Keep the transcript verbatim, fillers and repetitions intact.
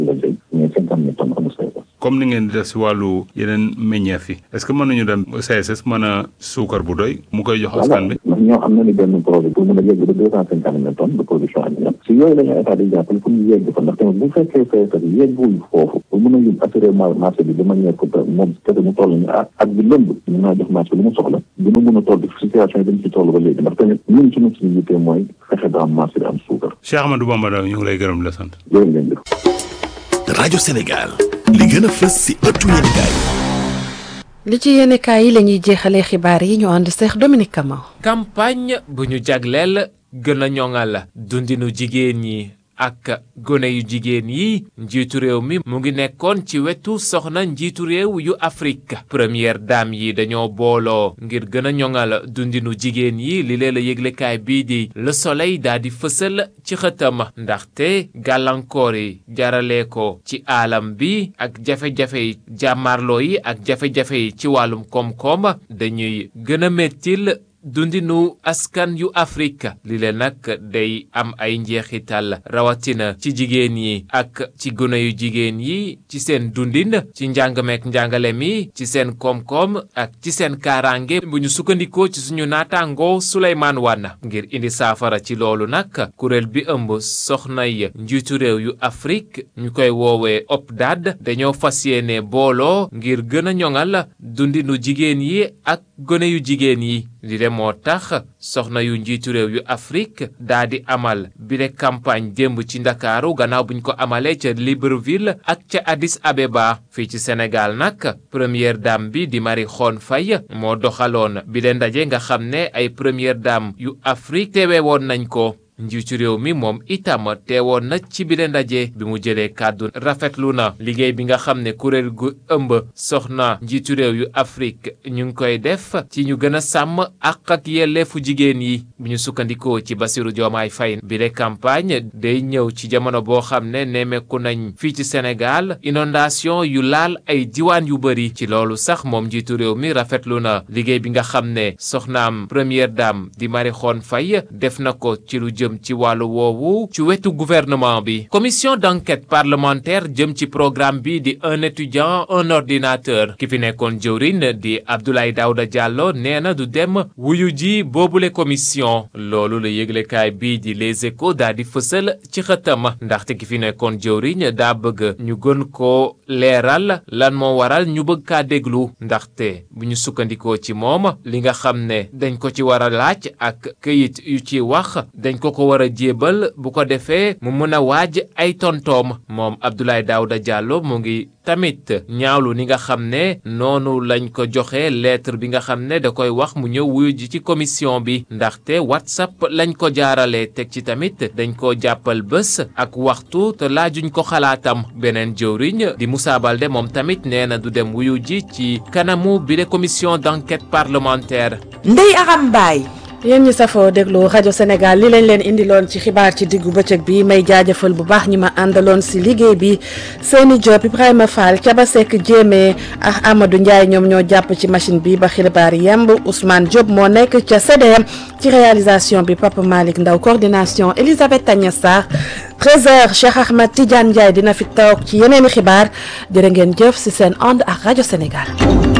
la jël mais cinquante mille tonnes amul C S S. comme ni ngeen di def si wàllu yeneen meññeef yi est-ce que mën nañu dem C S S mën a suukar bu doy mu koy jox askan bi. ndax ñoo am nañu benn projet pour mën a yegg ba deux cent cinquante mille tonnes de production annuelle si yooyu la ñu état di jàppale pour ñu yegg fa ndax tamit bu fekkee C S S yeggul foofu pour mën a yóbbu assurer marché bi de manière que moom kese mu toll ñu ak bi lëmb ñu naa jox marché bi lu mu soxla dina mën a toll situation yi dañ ci toll ba léegi ndax tamit ñun suñu suñu yittee mooy fexe ba am marché bi am suukar. Cheikh Ahmadou Bamba Ndaw ñu ngi lay gërëm di la sant. loolu leen def. rajo Sénégal li gën a fës si ëttu yéenekaay. li ci yéenekaay yi la ñuy jeexalee xibaar yi ñu ànd Cheikh Dominique Kamau. campagne bu ñu jagleel gën a ñoŋal dundinu jigéen ñi ak gone yu jigéen yi njiitu réew mi mu ngi nekkoon ci wetu soxna njiitu réew yu Afrique première dame yi dañoo booloo ngir gën a ñoŋal dundinu jigéen yi li leen la yëglekaay bii di Le Soleil daal di fësal ci xëtam ndaxte gàllankoor yi jarale ko ci aalam bi ak jafe-jafe yi jàmmarloo yi ak jafe-jafe yi ci wàllum koom-koom dañuy gën a mettil dundinu askan yu Afrique li leen nag day am ay njeexital rawatina ci jigéen yi ak ci gone yu jigéen yi ci seen dundin ci njàng meek njàngale mi ci seen koom-koom ak ci seen kaaraange bu ñu sukkandikoo ci suñu naataango Souleymane Wane ngir indi saafara ci loolu nag kuréel bi ëmb soxna yi njiitu réew yu Afrique ñu koy woowee O P D A D dañoo fas yéene booloo ngir gën a ñoŋal dundinu jigéen yi ak gone yu jigéen yi li de moo tax soxna yu njiitu réew yu Afrique daa di amal bile campagne démb ci Ndakaaru gannaaw buñ ko amalee ca Libreville ak ca Addis Abeba fii ci Sénégal nag première dame bi di Marie Khone Faye moo doxaloon bile ndaje nga xam ne ay première dame yu Afrique teewe woon nañ ko njiitu réew mi moom itam teewoon na ci bile ndaje bi mu jëlee kàddu rafetlu na liggéey bi nga xam ne kuréel gu ëmb soxna njiitu réew yu Afrique ñu ngi koy def ci ñu gën a sàmm àq ak yelleefu jigéen yi bu ñu sukkandikoo ci Bassirou Diomaye Faye bile campagne day ñëw ci jamono boo xam ne nemmeeku nañ fii ci Sénégal inondation yu laal ay diwaan yu bëri ci loolu sax moom njiitu réew mi rafetlu na liggéey bi nga xam ne soxnaam première dame di Marie Khone Faye def na ko ci lu jëm ci wàllu woowu ci wetu gouvernement bi commission d'enquête parlementaire jëm ci programme bi di un étudiant un ordinateur ki fi nekkoon jëwriñ di Abdoulaye Daouda Diallo nee na du dem wuyu ji boobule commission loolu la yëglekaay bii di Les Échos daa di fësal ci xëtam ndaxte ki fi nekkoon jëwriñ daa bëgg ñu gën koo leeral lan moo waral ñu bëgg kaa déglu ndaxte bu ñu sukkandikoo ci moom li nga xam ne dañ ko ci war a laaj ak këyit yu ci wax dañ ko ko war a jébal bu ko defee mu mën a waaj ay tontoom moom Abdoulaye Daouda Diallo mu ngi tamit ñaawlu ni nga xam ne noonu lañ ko joxe lettre bi nga xam ne da koy wax mu ñëw wuyu ji ci commission bi ndaxte WhatsApp lañ ko jaarale teg ci tamit dañ ko jàppal bés ak waxtu te laajuñ ko xalaatam beneen jëwriñ di Moussa Baldé moom tamit nee na du dem wuyu ji ci kanamu bi de commission d'enquête parlementaire. Ndeye Aram Mbaye yéen ñi safoo déglu rajo Sénégal li lañ leen indiloon ci xibaar ci diggu bëccëg bi may jaajëfal bu baax ñi ma àndaloon si liggéey bi Seyni Diop Ibrahima Fall Thiaba Seck Jéeme ak Amadou Ndiaye ñoom ñoo jàpp ci machine bi ba xibaar yemb Ousmane Diop moo nekk ca C D M ci réalisation bi Papa Malick Ndaw coordination Elisabeth Tagna Sarr treize heures Cheikh Ahmed Tidiane Ndiaye dina fi toog ci yeneeni xibaar jërë ngeen jëf si seen ànd ak rajo Sénégal.